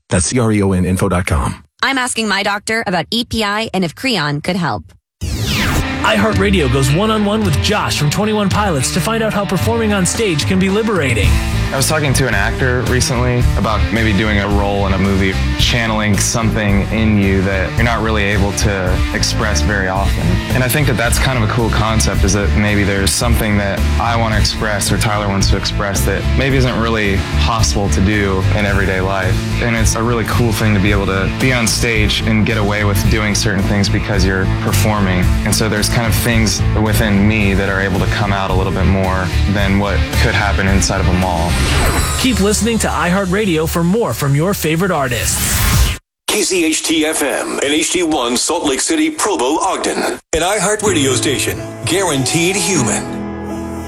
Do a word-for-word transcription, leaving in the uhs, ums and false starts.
That's C R E O N info dot com. I'm asking my doctor about E P I and if Creon could help. iHeartRadio goes one-on-one with Josh from twenty-one Pilots to find out how performing on stage can be liberating. I was talking to an actor recently about maybe doing a role in a movie, channeling something in you that you're not really able to express very often. And I think that that's kind of a cool concept, is that maybe there's something that I want to express or Tyler wants to express that maybe isn't really possible to do in everyday life. And it's a really cool thing to be able to be on stage and get away with doing certain things because you're performing. And so there's kind of things within me that are able to come out a little bit more than what could happen inside of a mall. Keep listening to iHeartRadio for more from your favorite artists. K C H T F M and H D one Salt Lake City, Provo, Ogden. An iHeartRadio station. Guaranteed human.